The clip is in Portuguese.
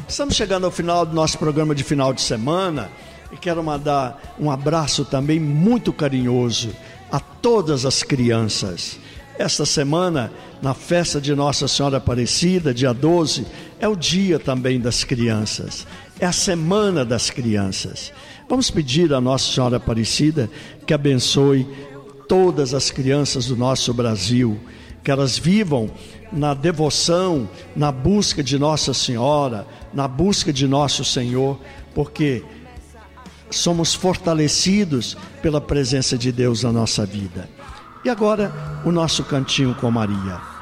Estamos chegando ao final do nosso programa de final de semana e quero mandar um abraço também muito carinhoso a todas as crianças. Esta semana, na festa de Nossa Senhora Aparecida, dia 12, é o dia também das crianças. É a semana das crianças. Vamos pedir a Nossa Senhora Aparecida que abençoe todas as crianças do nosso Brasil, que elas vivam na devoção, na busca de Nossa Senhora, na busca de Nosso Senhor, porque somos fortalecidos pela presença de Deus na nossa vida. E agora, o nosso cantinho com Maria.